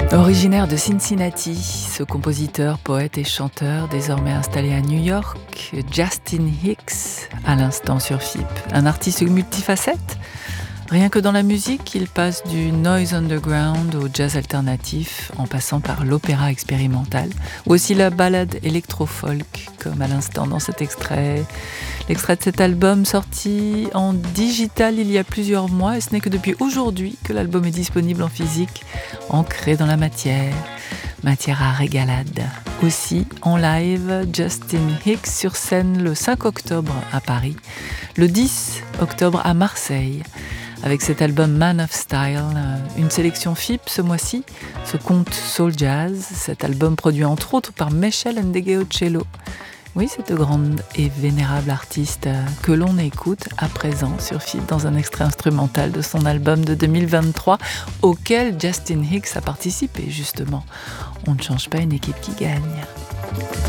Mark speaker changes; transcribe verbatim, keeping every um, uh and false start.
Speaker 1: Originaire de Cincinnati, ce compositeur, poète et chanteur, désormais installé à New York, Justin Hicks, à l'instant sur F I P. Un artiste multifacette. Rien que dans la musique, il passe du noise underground au jazz alternatif, en passant par l'opéra expérimental, ou aussi la ballade électro-folk, comme à l'instant dans cet extrait. L'extrait de cet album sorti en digital il y a plusieurs mois, et ce n'est que depuis aujourd'hui que l'album est disponible en physique, ancré dans la matière, matière à régalade. Aussi en live, Justin Hicks sur scène le cinq octobre à Paris, le dix octobre à Marseille, avec cet album Man of Style, une sélection F I P ce mois-ci, ce conte soul jazz, cet album produit entre autres par Meshel Ndegeocello. Oui, cette grande et vénérable artiste que l'on écoute à présent sur F I P dans un extrait instrumental de son album de deux mille vingt-trois auquel Justin Hicks a participé justement. On ne change pas une équipe qui gagne.